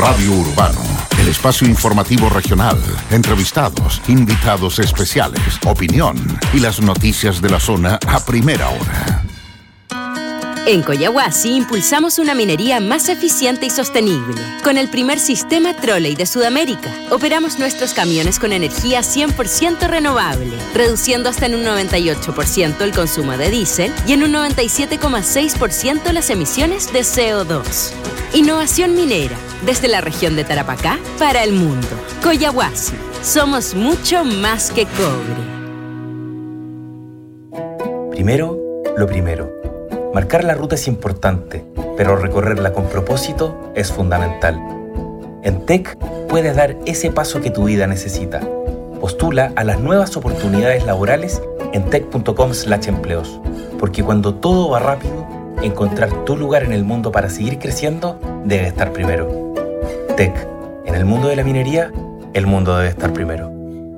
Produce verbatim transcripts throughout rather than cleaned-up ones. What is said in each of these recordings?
Radio Urbano, el espacio informativo regional, entrevistados, invitados especiales, opinión y las noticias de la zona a primera hora. En Collahuasi impulsamos una minería más eficiente y sostenible. Con el primer sistema trolley de Sudamérica, operamos nuestros camiones con energía cien por ciento renovable, reduciendo hasta en un noventa y ocho por ciento el consumo de diésel y en un noventa y siete coma seis por ciento las emisiones de C O dos. Innovación minera, desde la región de Tarapacá para el mundo. Collahuasi, somos mucho más que cobre. Primero, lo primero. Marcar la ruta es importante, pero recorrerla con propósito es fundamental. En T E C puedes dar ese paso que tu vida necesita. Postula a las nuevas oportunidades laborales en tec punto com slash empleos, porque cuando todo va rápido, encontrar tu lugar en el mundo para seguir creciendo debe estar primero. T E C, en el mundo de la minería, el mundo debe estar primero.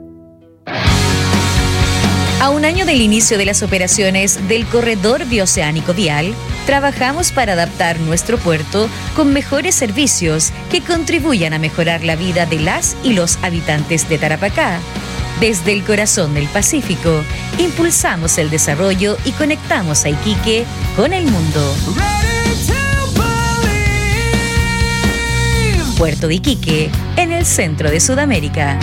A un año del inicio de las operaciones del Corredor Bioceánico Vial, trabajamos para adaptar nuestro puerto con mejores servicios que contribuyan a mejorar la vida de las y los habitantes de Tarapacá. Desde el corazón del Pacífico, impulsamos el desarrollo y conectamos a Iquique con el mundo. Puerto de Iquique, en el centro de Sudamérica.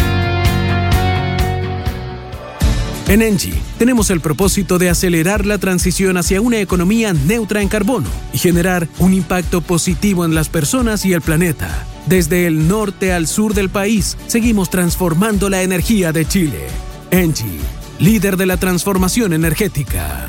En Engie tenemos el propósito de acelerar la transición hacia una economía neutra en carbono y generar un impacto positivo en las personas y el planeta. Desde el norte al sur del país, seguimos transformando la energía de Chile. Engie, líder de la transformación energética.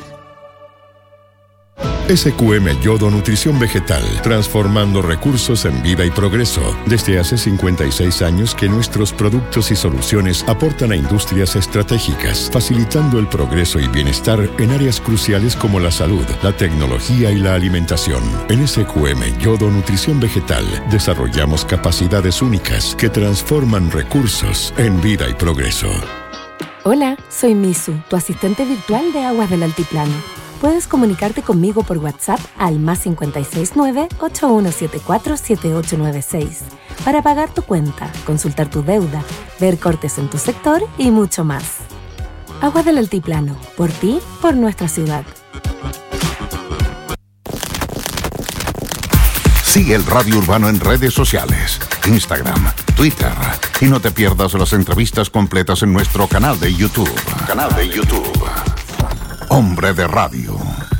S Q M Yodo Nutrición Vegetal, transformando recursos en vida y progreso. Desde hace cincuenta y seis años que nuestros productos y soluciones aportan a industrias estratégicas, facilitando el progreso y bienestar en áreas cruciales como la salud, la tecnología y la alimentación. En S Q M Yodo Nutrición Vegetal, desarrollamos capacidades únicas que transforman recursos en vida y progreso. Hola, soy Misu, tu asistente virtual de Aguas del Altiplano. Puedes comunicarte conmigo por WhatsApp al más cinco seis nueve, ocho uno siete cuatro, siete ocho nueve seis para pagar tu cuenta, consultar tu deuda, ver cortes en tu sector y mucho más. Aguas del Altiplano, por ti, por nuestra ciudad. Sigue el Radio Urbano en redes sociales, Instagram, Twitter, y no te pierdas las entrevistas completas en nuestro canal de YouTube. Canal de YouTube. Hombre de Radio.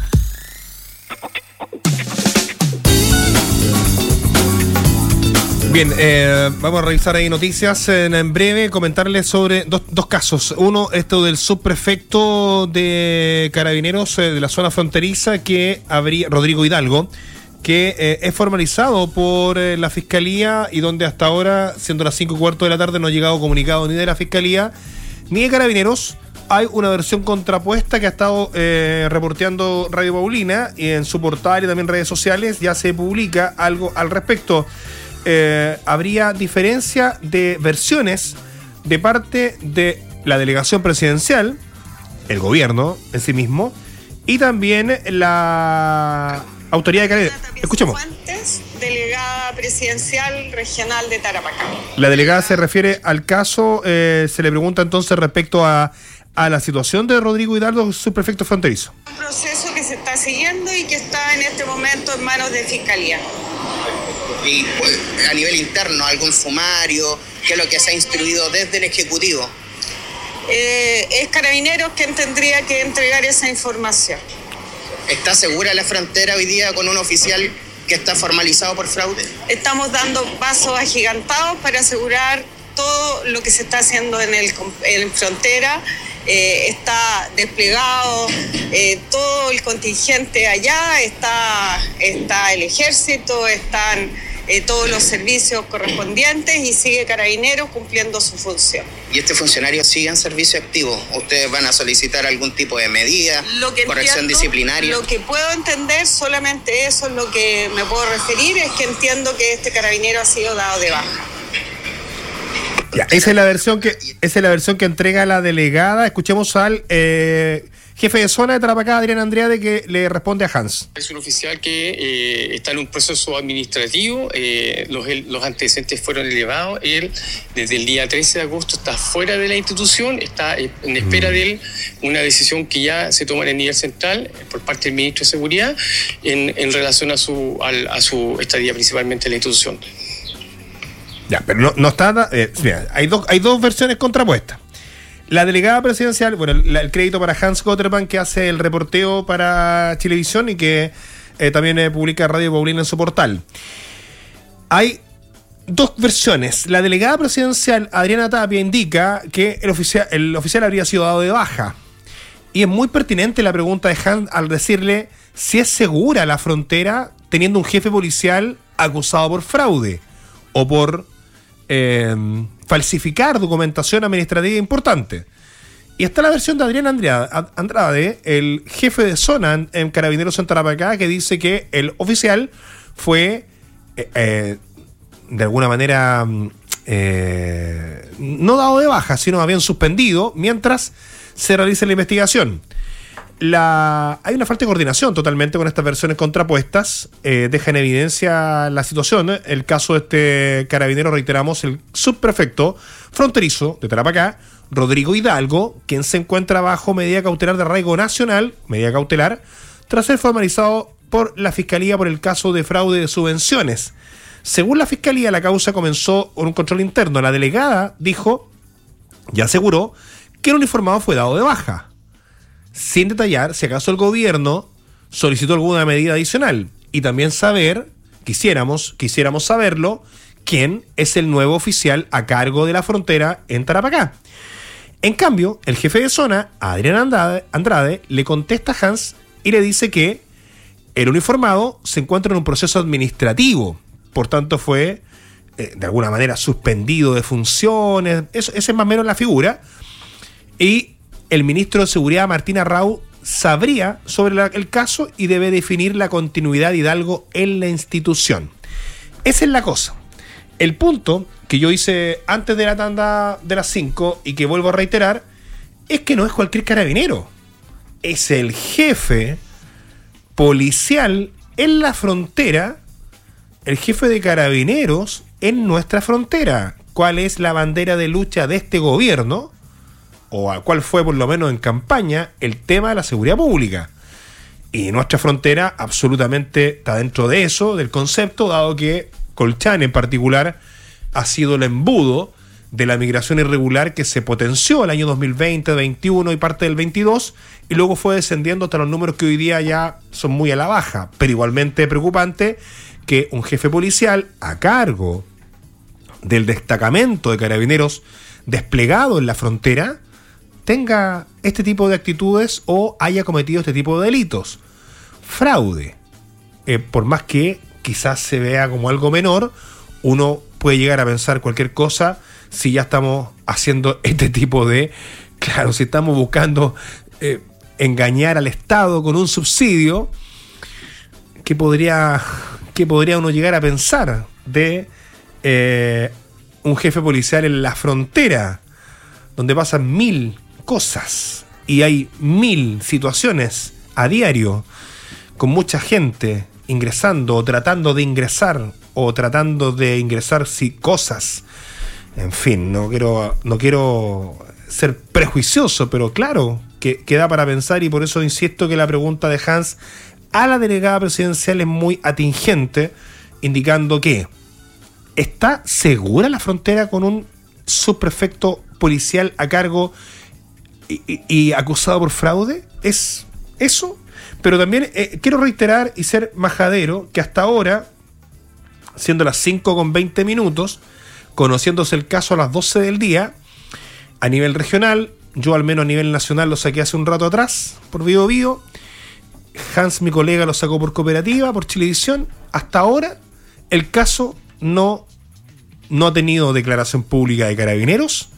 Bien, eh, vamos a revisar ahí noticias en, en breve, comentarles sobre dos, dos casos. Uno, esto del subprefecto de Carabineros eh, de la zona fronteriza, que habría, Rodrigo Hidalgo, que eh, es formalizado por eh, la Fiscalía y donde hasta ahora, siendo las cinco y cuarto de la tarde, no ha llegado comunicado ni de la Fiscalía ni de Carabineros. Hay una versión contrapuesta que ha estado eh, reporteando Radio Paulina y en su portal y también redes sociales ya se publica algo al respecto. Eh, habría diferencia de versiones de parte de la delegación presidencial, el gobierno en sí mismo, y también la autoridad de Carabineros. Escuchemos. Delegada presidencial regional de Tarapacá. La delegada se refiere al caso, eh, se le pregunta entonces respecto a a la situación de Rodrigo Hidalgo, subprefecto fronterizo. Un proceso que se está siguiendo y que está en este momento en manos de Fiscalía. Y pues, a nivel interno, algún sumario, ¿qué es lo que se ha instruido desde el Ejecutivo? Eh, es Carabineros quien tendría que entregar esa información. ¿Está segura la frontera hoy día con un oficial que está formalizado por fraude? Estamos dando pasos agigantados para asegurar todo lo que se está haciendo en el en frontera. Eh, está desplegado eh, todo el contingente allá, está, está el ejército, están eh, todos los servicios correspondientes y sigue Carabineros cumpliendo su función. ¿Y este funcionario sigue en servicio activo? ¿Ustedes van a solicitar algún tipo de medida, corrección entiendo, disciplinaria? Lo que puedo entender, solamente eso es lo que me puedo referir, es que entiendo que este carabinero ha sido dado de baja. Ya, esa es la versión que esa es la versión que entrega la delegada. Escuchemos al eh, jefe de zona de Tarapacá, Adrián Andrade, que le responde a Hans. Es un oficial que eh, está en un proceso administrativo, eh, los, los antecedentes fueron elevados, él desde el día trece de agosto está fuera de la institución, está en espera de él una decisión que ya se toma en el nivel central por parte del ministro de Seguridad en, en relación a su, a, a su estadía principalmente en la institución. Ya, pero no, no está... Eh, mira, hay, dos, hay dos versiones contrapuestas. La delegada presidencial, bueno, el, el crédito para Hans Gotterman, que hace el reporteo para Chilevisión y que eh, también eh, publica Radio Paulina en su portal. Hay dos versiones. La delegada presidencial, Adriana Tapia, indica que el oficial, el oficial habría sido dado de baja. Y es muy pertinente la pregunta de Hans al decirle si es segura la frontera teniendo un jefe policial acusado por fraude o por... Eh, falsificar documentación administrativa importante. Y está la versión de Adrián Andrade, el jefe de zona en Carabineros en Tarapacá, que dice que el oficial fue eh, eh, de alguna manera eh, no dado de baja, sino habían suspendido mientras se realiza la investigación. La, hay una falta de coordinación totalmente con estas versiones contrapuestas, eh, deja en evidencia la situación. El caso de este carabinero, reiteramos, el subprefecto fronterizo de Tarapacá, Rodrigo Hidalgo, quien se encuentra bajo medida cautelar de arraigo nacional, medida cautelar, tras ser formalizado por la Fiscalía por el caso de fraude de subvenciones. Según la Fiscalía, la causa comenzó con un control interno. La delegada dijo y aseguró que el uniformado fue dado de baja, sin detallar si acaso el gobierno solicitó alguna medida adicional. Y también saber, quisiéramos, quisiéramos saberlo, quién es el nuevo oficial a cargo de la frontera en Tarapacá. En cambio, el jefe de zona, Adrián Andrade, Andrade, le contesta a Hans y le dice que el uniformado se encuentra en un proceso administrativo, por tanto fue eh, de alguna manera suspendido de funciones. Eso, esa es más o menos la figura. Y el ministro de Seguridad, Martín Arrau, sabría sobre la, el caso y debe definir la continuidad de Hidalgo en la institución. Esa es la cosa. El punto que yo hice antes de la tanda de las cinco y que vuelvo a reiterar es que no es cualquier carabinero. Es el jefe policial en la frontera, el jefe de carabineros en nuestra frontera. ¿Cuál es la bandera de lucha de este gobierno? O a cuál fue por lo menos en campaña el tema de la seguridad pública. Y nuestra frontera absolutamente está dentro de eso, del concepto, dado que Colchane en particular ha sido el embudo de la migración irregular que se potenció el año dos mil veinte, veintiuno y parte del veintidós, y luego fue descendiendo hasta los números que hoy día ya son muy a la baja. Pero igualmente preocupante que un jefe policial a cargo del destacamento de carabineros desplegado en la frontera tenga este tipo de actitudes o haya cometido este tipo de delitos. Fraude. Eh, por más que quizás se vea como algo menor, uno puede llegar a pensar cualquier cosa si ya estamos haciendo este tipo de... Claro, si estamos buscando eh, engañar al Estado con un subsidio, ¿qué podría, qué podría uno llegar a pensar de eh, un jefe policial en la frontera, donde pasan mil cosas y hay mil situaciones a diario con mucha gente ingresando o tratando de ingresar o tratando de ingresar sí, cosas? En fin, no quiero no quiero ser prejuicioso, pero claro que, que da para pensar, y por eso insisto que la pregunta de Hans a la delegada presidencial es muy atingente, indicando que ¿está segura la frontera con un subprefecto policial a cargo y, y, y acusado por fraude? ¿Es eso? Pero también eh, quiero reiterar y ser majadero que hasta ahora, siendo las cinco con veinte minutos, conociéndose el caso a las doce del día, a nivel regional, yo al menos a nivel nacional lo saqué hace un rato atrás por Bio Bio, Hans, mi colega, lo sacó por Cooperativa, por Chilevisión. Hasta ahora el caso no, no ha tenido declaración pública de Carabineros,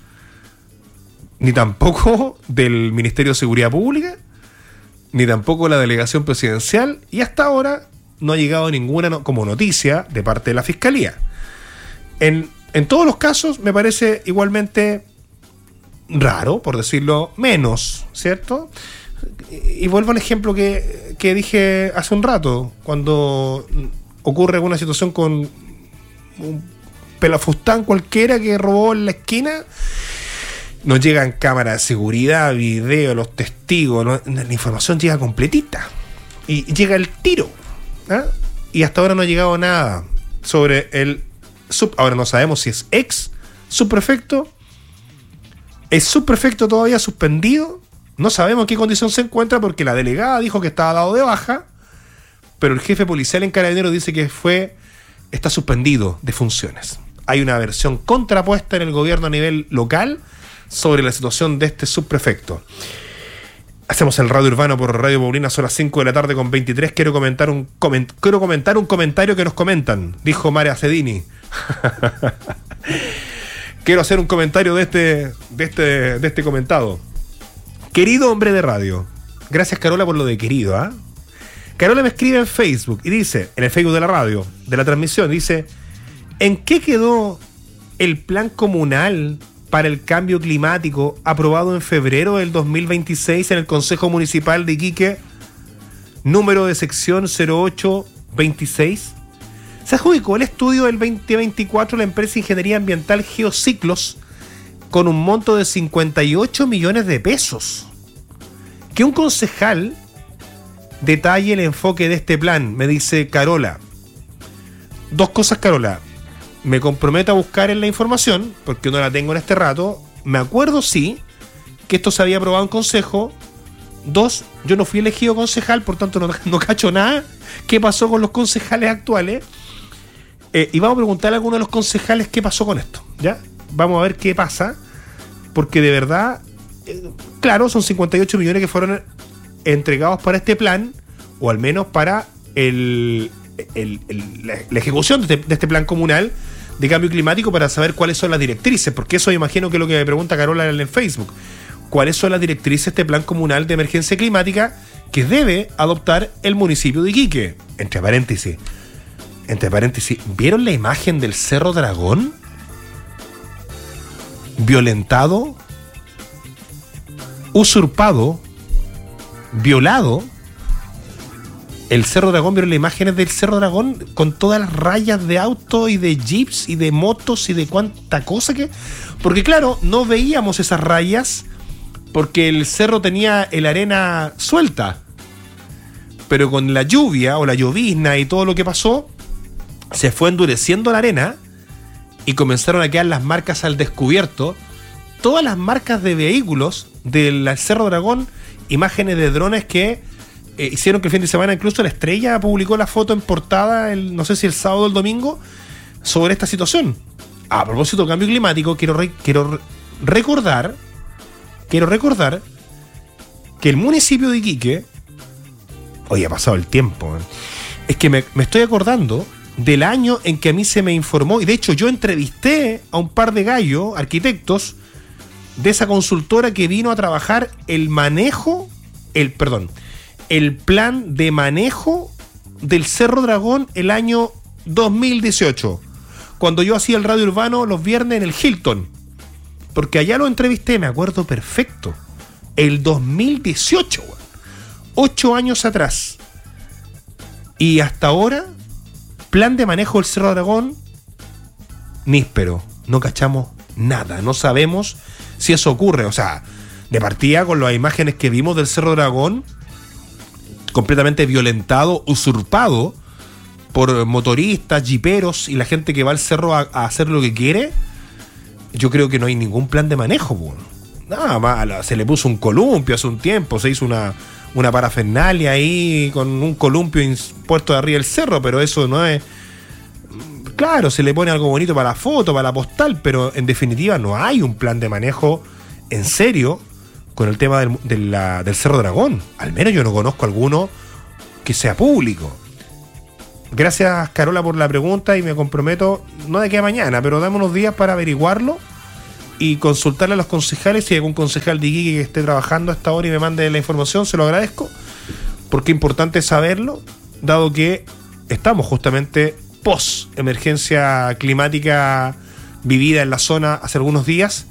ni tampoco del Ministerio de Seguridad Pública, ni tampoco la delegación presidencial, y hasta ahora no ha llegado ninguna no, como noticia de parte de la Fiscalía. En, en todos los casos me parece igualmente raro, por decirlo menos, ¿cierto? y, y vuelvo al ejemplo que, que dije hace un rato, cuando ocurre alguna situación con un pelafustán cualquiera que robó en la esquina, nos llegan cámaras de seguridad, video, los testigos, ¿no? La información llega completita y llega el tiro, ¿eh? Y hasta ahora no ha llegado nada sobre el sub, ahora no sabemos si es ex subprefecto, es subprefecto todavía suspendido, no sabemos en qué condición se encuentra porque la delegada dijo que estaba dado de baja, pero el jefe policial en Carabineros dice que fue está suspendido de funciones. Hay una versión contrapuesta en el gobierno a nivel local sobre la situación de este subprefecto. Hacemos el Radio Urbano por Radio Paulina, son las cinco de la tarde con veintitrés. Quiero comentar un coment- quiero comentar un comentario que nos comentan, dijo María Cedini. Quiero hacer un comentario de este, de este, de este comentado. Querido hombre de radio, gracias Carola por lo de querido, ¿ah? ¿eh? Carola me escribe en Facebook y dice, en el Facebook de la radio, de la transmisión, dice: ¿en qué quedó el plan comunal para el cambio climático aprobado en febrero del dos mil veintiséis en el Consejo Municipal de Iquique, número de sección cero ocho veintiséis? Se adjudicó el estudio del veinte veinticuatro la empresa Ingeniería Ambiental Geociclos con un monto de cincuenta y ocho millones de pesos. Que un concejal detalle el enfoque de este plan, me dice Carola. Dos cosas, Carola. Me comprometo a buscar en la información, porque no la tengo en este rato. Me acuerdo, sí, que esto se había aprobado en consejo. Dos, yo no fui elegido concejal, por tanto no, no cacho nada. ¿Qué pasó con los concejales actuales? Eh, y vamos a preguntarle a alguno de los concejales qué pasó con esto, ¿ya? Vamos a ver qué pasa, porque de verdad, eh, claro, son cincuenta y ocho millones que fueron entregados para este plan, o al menos para el, el, el, la, la ejecución de este, de este plan comunal de cambio climático, para saber cuáles son las directrices, porque eso imagino que es lo que me pregunta Carola en el Facebook. ¿Cuáles son las directrices de este plan comunal de emergencia climática que debe adoptar el municipio de Iquique? Entre paréntesis, entre paréntesis, ¿vieron la imagen del Cerro Dragón? Violentado, usurpado, violado. El Cerro Dragón, ¿vieron las imágenes del Cerro Dragón? Con todas las rayas de autos y de jeeps y de motos y de cuánta cosa que... Porque claro, no veíamos esas rayas porque el cerro tenía la arena suelta. Pero con la lluvia o la llovizna y todo lo que pasó, se fue endureciendo la arena y comenzaron a quedar las marcas al descubierto. Todas las marcas de vehículos del Cerro Dragón, imágenes de drones que eh, hicieron que el fin de semana incluso La Estrella publicó la foto en portada, el, no sé si el sábado o el domingo, sobre esta situación. A propósito de cambio climático, quiero, re, quiero recordar, quiero recordar que el municipio de Iquique, hoy ha pasado el tiempo, ¿eh? es que me, me estoy acordando del año en que a mí se me informó, y de hecho yo entrevisté a un par de gallos, arquitectos, de esa consultora que vino a trabajar el manejo, el, perdón, el plan de manejo del Cerro Dragón el año dos mil dieciocho, cuando yo hacía el Radio Urbano los viernes en el Hilton, porque allá lo entrevisté, me acuerdo perfecto, el dos mil dieciocho, ocho años atrás, y hasta ahora, plan de manejo del Cerro Dragón, níspero, no cachamos nada, no sabemos si eso ocurre. O sea, de partida con las imágenes que vimos del Cerro Dragón, completamente violentado, usurpado por motoristas, jiperos y la gente que va al cerro a, a hacer lo que quiere, yo creo que no hay ningún plan de manejo, pues. Nada más, se le puso un columpio hace un tiempo, se hizo una, una parafernalia ahí con un columpio puesto de arriba del cerro, pero eso no es... Claro, se le pone algo bonito para la foto, para la postal, pero en definitiva no hay un plan de manejo en serio con el tema del, de la, del Cerro Dragón. Al menos yo no conozco alguno que sea público. Gracias, Carola, por la pregunta, y me comprometo, no de aquí a mañana, pero dame unos días para averiguarlo y consultarle a los concejales. Si hay algún concejal de Iquique que esté trabajando a esta hora y me mande la información, se lo agradezco, porque es importante saberlo, dado que estamos justamente post emergencia climática vivida en la zona hace algunos días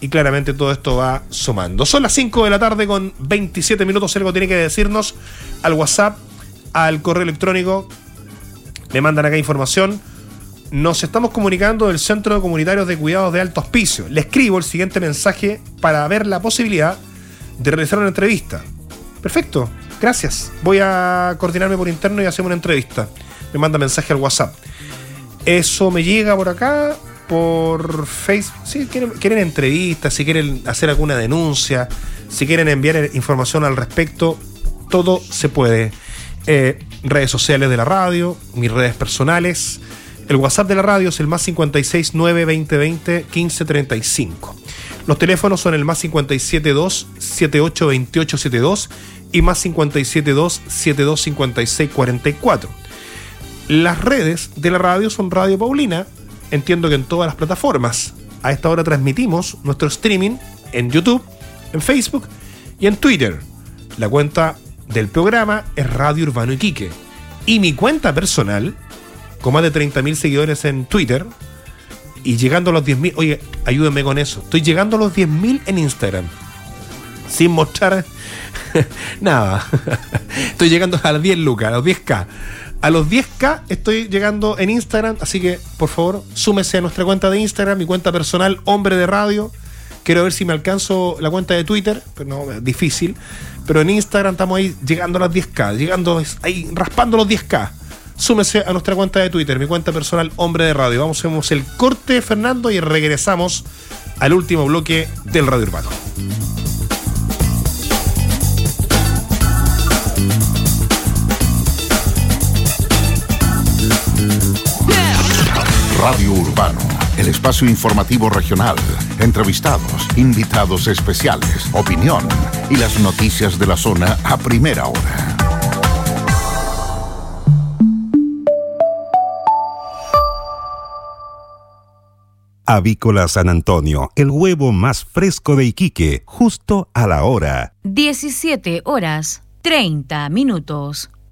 y claramente todo esto va sumando. Son las cinco de la tarde con veintisiete minutos. Si algo tiene que decirnos al WhatsApp, al correo electrónico, me mandan acá información. Nos estamos comunicando del Centro de Comunitarios de Cuidados de Alto Hospicio. Le escribo el siguiente mensaje para ver la posibilidad de realizar una entrevista. Perfecto, gracias. Voy a coordinarme por interno y hacemos una entrevista. Me manda mensaje al WhatsApp. Eso me llega por acá, por Facebook. Si quieren, quieren entrevistas, si quieren hacer alguna denuncia, si quieren enviar información al respecto, todo se puede. Eh, redes sociales de la radio, mis redes personales. El WhatsApp de la radio es el más cincuenta y seis, nueve, veinte, veinte, quince, treinta y cinco. Los teléfonos son el más cincuenta y siete, dos, setenta y ocho, veintiocho, setenta y dos y más cincuenta y siete, dos, setenta y dos, cincuenta y seis, cuarenta y cuatro. Las redes de la radio son Radio Paulina, entiendo que en todas las plataformas. A esta hora transmitimos nuestro streaming en YouTube, en Facebook y en Twitter. La cuenta del programa es Radio Urbano Iquique. Y mi cuenta personal, con más de treinta mil seguidores en Twitter y llegando a los diez mil, oye, ayúdenme con eso, estoy llegando a los diez mil en Instagram sin mostrar nada. Estoy llegando a las diez lucas, a los diez K, a los diez K estoy llegando en Instagram, así que por favor súmese a nuestra cuenta de Instagram, mi cuenta personal, Hombre de Radio. Quiero ver si me alcanzo la cuenta de Twitter, pero no, es difícil, pero en Instagram estamos ahí llegando a las diez K, llegando ahí raspando los diez K. Súmese a nuestra cuenta de Twitter, mi cuenta personal, Hombre de Radio. Vamos, hacemos el corte, Fernando, y regresamos al último bloque del Radio Urbano. Radio Urbano, el espacio informativo regional, entrevistados, invitados especiales, opinión y las noticias de la zona a primera hora. Avícola San Antonio, el huevo más fresco de Iquique, justo a la hora. diecisiete horas, treinta minutos.